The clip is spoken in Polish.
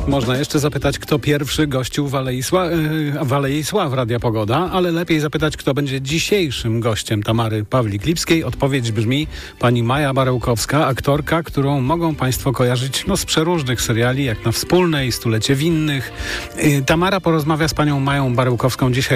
Można jeszcze zapytać, kto pierwszy gościł w Alei Sław Radia Pogoda, ale lepiej zapytać, kto będzie dzisiejszym gościem Tamary Pawlik-Lipskiej. Odpowiedź brzmi pani Maja Barełkowska, aktorka, którą mogą państwo kojarzyć z przeróżnych seriali, jak Na Wspólnej, Stulecie Winnych. Tamara porozmawia z panią Mają Barełkowską dzisiaj